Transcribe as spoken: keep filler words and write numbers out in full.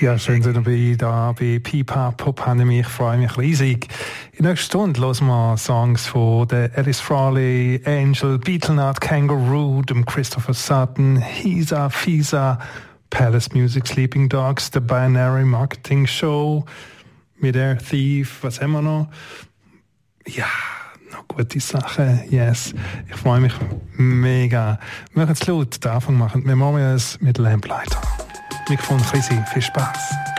Ja, schön sind wir da bei Pipa Pop-Pandemie. Ich freue mich riesig. In der nächsten Stunde hören wir Songs von der Alice Frawley, Angel, Beatlenut, Kangaroo, dem Christopher Sutton, Hisa, Fisa, Palace Music, Sleeping Dogs, The Binary Marketing Show, mit Air Thief, was haben wir noch? Ja, noch gute Sachen, yes. Ich freue mich mega. Wir machen es laut, den Anfang machen. Wir machen es mit Lamplighter. Mikrofon Chrissy, viel Spaß.